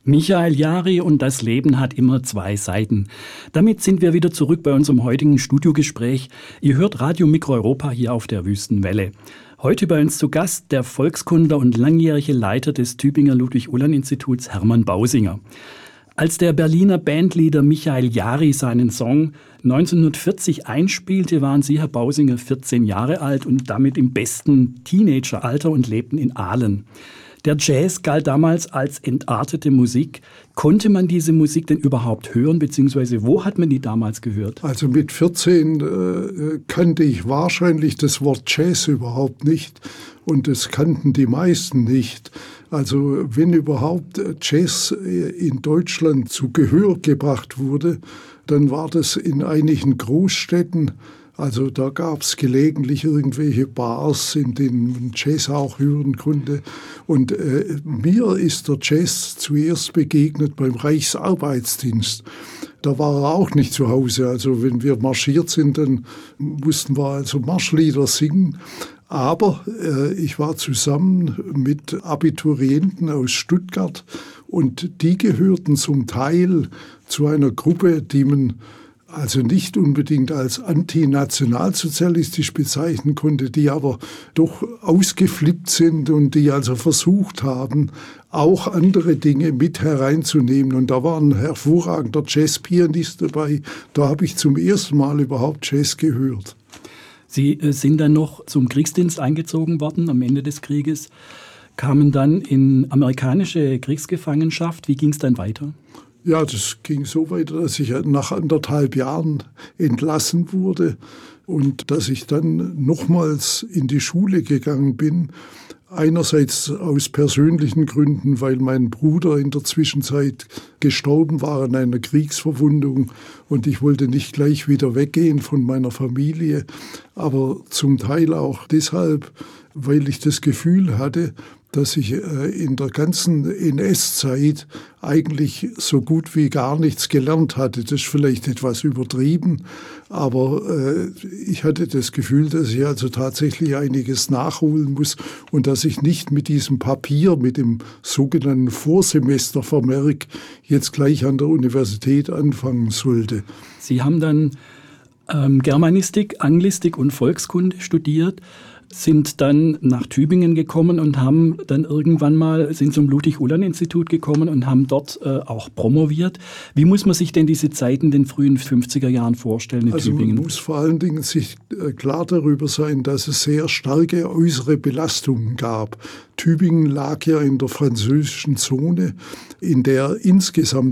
Michael Jari und das Leben hat immer zwei Seiten. Damit sind wir wieder zurück bei unserem heutigen Studiogespräch. Ihr hört Radio Mikroeuropa hier auf der Wüstenwelle. Heute bei uns zu Gast der Volkskundler und langjährige Leiter des Tübinger Ludwig-Uhland-Instituts Hermann Bausinger. Als der Berliner Bandleader Michael Jari seinen Song 1940 einspielte, waren Sie, Herr Bausinger, 14 Jahre alt und damit im besten Teenageralter und lebten in Aalen. Der Jazz galt damals als entartete Musik. Konnte man diese Musik denn überhaupt hören, beziehungsweise wo hat man die damals gehört? Also mit 14 kannte ich wahrscheinlich das Wort Jazz überhaupt nicht und das kannten die meisten nicht. Also wenn überhaupt Jazz in Deutschland zu Gehör gebracht wurde, dann war das in einigen Großstädten. Also da gab es gelegentlich irgendwelche Bars, in denen man Jazz auch hören konnte. Und mir ist der Jazz zuerst begegnet beim Reichsarbeitsdienst. Da war er auch nicht zu Hause. Also wenn wir marschiert sind, dann mussten wir also Marschlieder singen. Aber ich war zusammen mit Abiturienten aus Stuttgart und die gehörten zum Teil zu einer Gruppe, die man also nicht unbedingt als antinationalsozialistisch bezeichnen konnte, die aber doch ausgeflippt sind und die also versucht haben, auch andere Dinge mit hereinzunehmen. Und da war ein hervorragender Jazzpianist dabei. Da habe ich zum ersten Mal überhaupt Jazz gehört. Sie sind dann noch zum Kriegsdienst eingezogen worden am Ende des Krieges, kamen dann in amerikanische Kriegsgefangenschaft. Wie ging es dann weiter? Ja, das ging so weiter, dass ich nach 1,5 Jahren entlassen wurde und dass ich dann nochmals in die Schule gegangen bin. Einerseits aus persönlichen Gründen, weil mein Bruder in der Zwischenzeit gestorben war an einer Kriegsverwundung und ich wollte nicht gleich wieder weggehen von meiner Familie, aber zum Teil auch deshalb, weil ich das Gefühl hatte, dass ich in der ganzen NS-Zeit eigentlich so gut wie gar nichts gelernt hatte. Das ist vielleicht etwas übertrieben, aber ich hatte das Gefühl, dass ich also tatsächlich einiges nachholen muss und dass ich nicht mit diesem Papier, mit dem sogenannten Vorsemestervermerk jetzt gleich an der Universität anfangen sollte. Sie haben dann Germanistik, Anglistik und Volkskunde studiert, sind dann nach Tübingen gekommen und haben dann irgendwann mal, sind zum Ludwig-Uhland-Institut gekommen und haben dort auch promoviert. Wie muss man sich denn diese Zeit in den frühen 50er Jahren vorstellen in Tübingen? Man muss vor allen Dingen sich klar darüber sein, dass es sehr starke äußere Belastungen gab. Tübingen lag ja in der französischen Zone, in der insgesamt